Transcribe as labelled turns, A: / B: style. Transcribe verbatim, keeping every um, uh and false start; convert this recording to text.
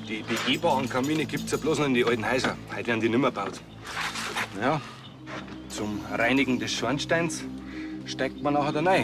A: Die begehbaren Kamine gibt's ja bloß noch in die alten Häuser. Heute werden die nimmer gebaut. Ja, zum Reinigen des Schornsteins steigt man nachher da rein.